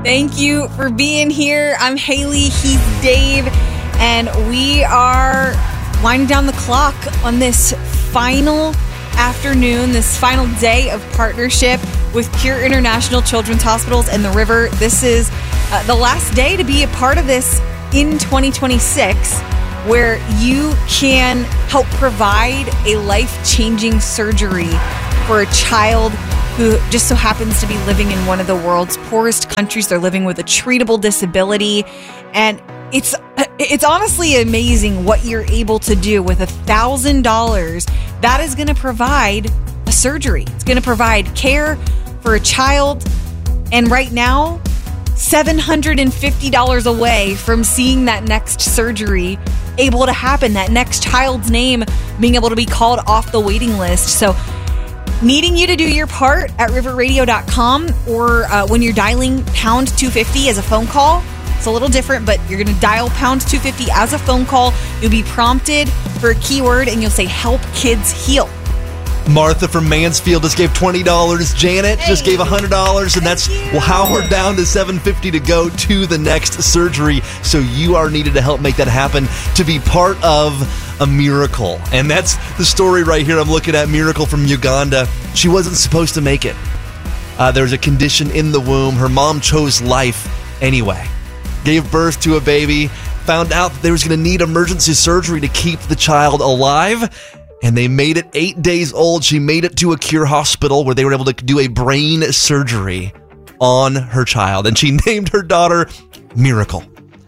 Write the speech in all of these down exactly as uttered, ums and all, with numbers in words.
Thank you for being here. I'm Haley. He's Dave. And we are winding down the clock on this final afternoon, this final day of partnership with Cure International Children's Hospitals and the River. This is uh, the last day to be a part of this in twenty twenty-six, where you can help provide a life-changing surgery for a child who just so happens to be living in one of the world's poorest countries. They're living with a treatable disability. And it's it's honestly amazing what you're able to do with one thousand dollars. That is going to provide a surgery. It's going to provide care for a child. And right now, seven hundred fifty dollars away from seeing that next surgery able to happen, that next child's name being able to be called off the waiting list. So needing you to do your part at river radio dot com, or uh, when you're dialing pound two fifty as a phone call. It's a little different, but you're going to dial pound two fifty as a phone call. You'll be prompted for a keyword and you'll say help kids heal. Martha from Mansfield just gave twenty dollars. Janet hey. just gave one hundred dollars. And that's well, how we're down to seven hundred fifty dollars to go to the next surgery. So you are needed to help make that happen, to be part of a miracle. And that's the story right here. I'm looking at Miracle from Uganda. She wasn't supposed to make it. Uh, there was a condition in the womb. Her mom chose life anyway. Gave birth to a baby. Found out that they was going to need emergency surgery to keep the child alive. And they made it eight days old. She made it to a Cure hospital where they were able to do a brain surgery on her child. And she named her daughter Miracle.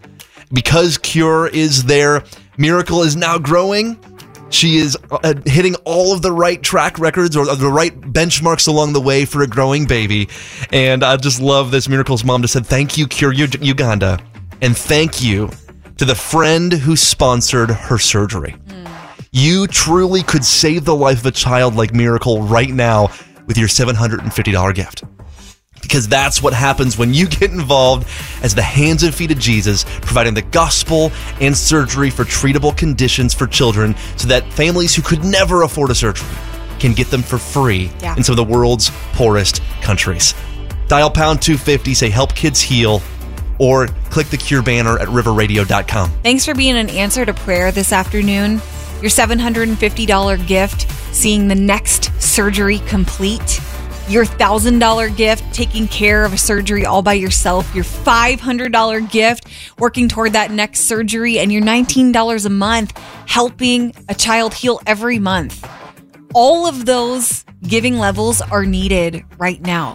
Because Cure is there, Miracle is now growing. She is uh, hitting all of the right track records or the right benchmarks along the way for a growing baby. And I just love this. Miracle's mom just said, thank you, Cure Uganda. And thank you to the friend who sponsored her surgery. Mm. You truly could save the life of a child like Miracle right now with your seven hundred fifty dollars gift. Because that's what happens when you get involved as the hands and feet of Jesus, providing the gospel and surgery for treatable conditions for children so that families who could never afford a surgery can get them for free yeah. in some of the world's poorest countries. Dial pound two fifty, say help kids heal, or click the Cure banner at river radio dot com. Thanks for being an answer to prayer this afternoon. Your seven hundred fifty dollars gift, seeing the next surgery complete. Your one thousand dollars gift, taking care of a surgery all by yourself. Your five hundred dollars gift, working toward that next surgery. And your nineteen dollars a month, helping a child heal every month. All of those giving levels are needed right now.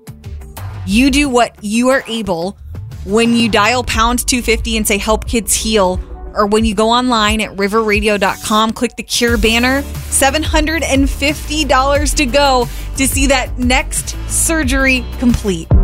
You do what you are able when you dial pound two fifty and say help kids heal, or when you go online at river radio dot com, click the Cure banner. seven hundred fifty dollars to go to see that next surgery complete.